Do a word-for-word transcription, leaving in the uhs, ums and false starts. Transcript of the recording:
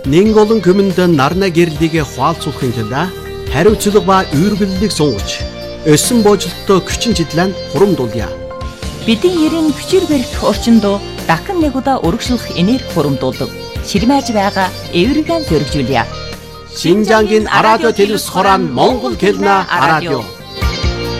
Нэн олон хүмүнд нарна гэрлийг хуалцуулахын тулд хариуцлага ба үүргэллийг сунгаж, өсөн боожлолттой хүчин чиглэн хурамдуулъя. Бидний ерийн хүчээр барих орчинд дахин нэг удаа урагшлах энерги хурамдуулдаг. Ширмэж байгаа эвэргэн төрөвжүүлье. Шинжангийн радио телевиз хорон Монгол хэлнэ радио.